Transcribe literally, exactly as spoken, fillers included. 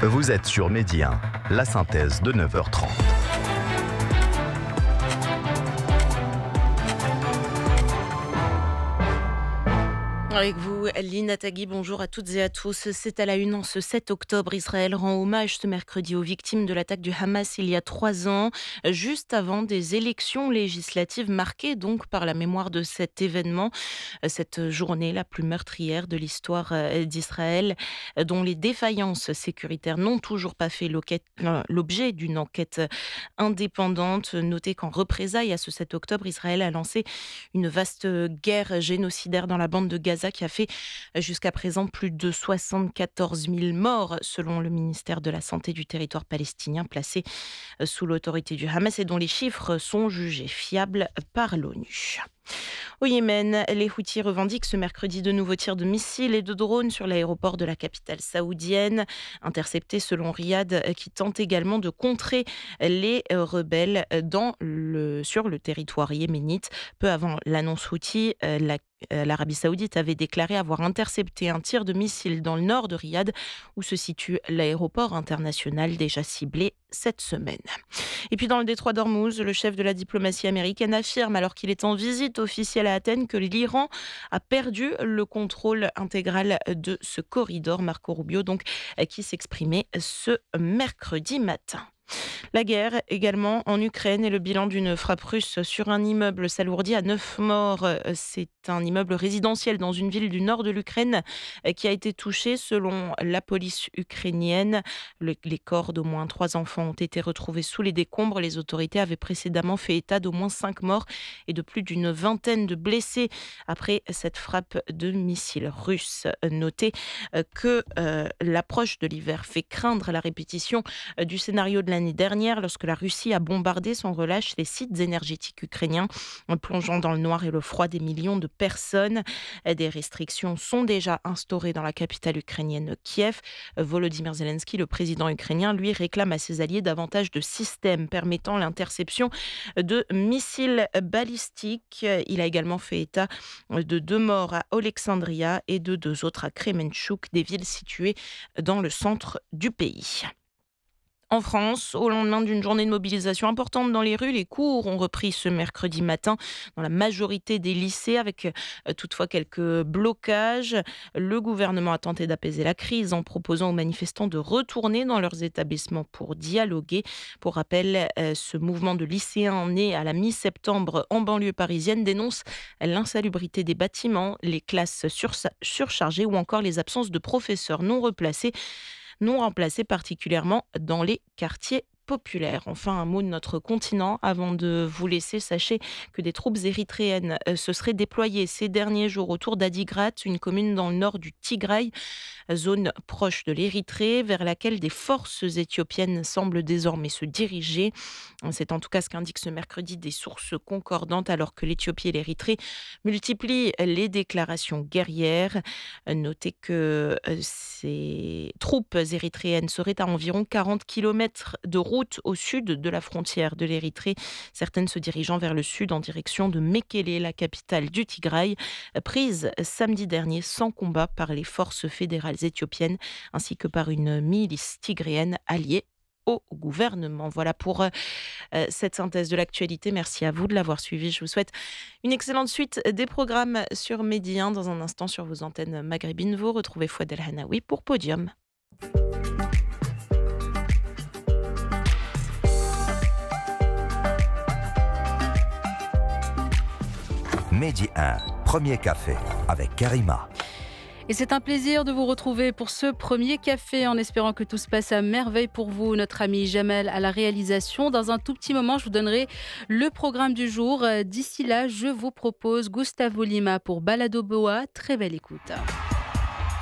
Vous êtes sur Midi un, la synthèse de neuf heures trente. Avec vous, Lina Tagui, bonjour à toutes et à tous. C'est à la une en ce sept octobre. Israël rend hommage ce mercredi aux victimes de l'attaque du Hamas il y a trois ans, juste avant des élections législatives marquées donc par la mémoire de cet événement, cette journée la plus meurtrière de l'histoire d'Israël, dont les défaillances sécuritaires n'ont toujours pas fait l'objet d'une enquête indépendante. Notez qu'en représailles à ce sept octobre, Israël a lancé une vaste guerre génocidaire dans la bande de Gaza qui a fait jusqu'à présent plus de soixante-quatorze mille morts selon le ministère de la Santé du territoire palestinien placé sous l'autorité du Hamas et dont les chiffres sont jugés fiables par l'ONU. Au Yémen, les Houthis revendiquent ce mercredi de nouveaux tirs de missiles et de drones sur l'aéroport de la capitale saoudienne, interceptés selon Riyad, qui tente également de contrer les rebelles dans le, sur le territoire yéménite. Peu avant l'annonce Houthi, la L'Arabie Saoudite avait déclaré avoir intercepté un tir de missile dans le nord de Riyad, où se situe l'aéroport international déjà ciblé cette semaine. Et puis dans le détroit d'Ormuz, le chef de la diplomatie américaine affirme, alors qu'il est en visite officielle à Athènes, que l'Iran a perdu le contrôle intégral de ce corridor. Marco Rubio, donc, qui s'exprimait ce mercredi matin. La guerre également en Ukraine et le bilan d'une frappe russe sur un immeuble s'alourdit à neuf morts. C'est un immeuble résidentiel dans une ville du nord de l'Ukraine qui a été touché selon la police ukrainienne. Le, les corps d'au moins trois enfants ont été retrouvés sous les décombres. Les autorités avaient précédemment fait état d'au moins cinq morts et de plus d'une vingtaine de blessés après cette frappe de missiles russes. Notez que euh, l'approche de l'hiver fait craindre la répétition du scénario de l'année dernière, lorsque la Russie a bombardé sans relâche les sites énergétiques ukrainiens, en plongeant dans le noir et le froid des millions de personnes. Des restrictions sont déjà instaurées dans la capitale ukrainienne Kiev. Volodymyr Zelensky, le président ukrainien, lui réclame à ses alliés davantage de systèmes permettant l'interception de missiles balistiques. Il a également fait état de deux morts à Alexandria et de deux autres à Kremenchuk, des villes situées dans le centre du pays. En France, au lendemain d'une journée de mobilisation importante dans les rues, les cours ont repris ce mercredi matin dans la majorité des lycées, avec euh, toutefois quelques blocages. Le gouvernement a tenté d'apaiser la crise en proposant aux manifestants de retourner dans leurs établissements pour dialoguer. Pour rappel, euh, ce mouvement de lycéens né à la mi-septembre en banlieue parisienne dénonce l'insalubrité des bâtiments, les classes sursa- surchargées ou encore les absences de professeurs non replacés. non remplacés particulièrement dans les quartiers populaires. Enfin, un mot de notre continent avant de vous laisser. Sachez que des troupes érythréennes se seraient déployées ces derniers jours autour d'Adigrat, une commune dans le nord du Tigray, zone proche de l'Érythrée, vers laquelle des forces éthiopiennes semblent désormais se diriger. C'est en tout cas ce qu'indiquent ce mercredi des sources concordantes, alors que l'Éthiopie et l'Érythrée multiplient les déclarations guerrières. Notez que ces troupes érythréennes seraient à environ quarante kilomètres de route au sud de la frontière de l'Érythrée, certaines se dirigeant vers le sud en direction de Mekele, la capitale du Tigray, prise samedi dernier sans combat par les forces fédérales éthiopiennes ainsi que par une milice tigréenne alliée au gouvernement. Voilà pour euh, cette synthèse de l'actualité. Merci à vous de l'avoir suivi. Je vous souhaite une excellente suite des programmes sur Midi un. Dans un instant, sur vos antennes maghrébines, vous retrouvez Fouad El Hanaoui pour Podium. Midi un, premier café avec Karima. Et c'est un plaisir de vous retrouver pour ce premier café, en espérant que tout se passe à merveille pour vous. Notre ami Jamel à la réalisation. Dans un tout petit moment, je vous donnerai le programme du jour. D'ici là, je vous propose Gustavo Lima pour Balado Boa. Très belle écoute.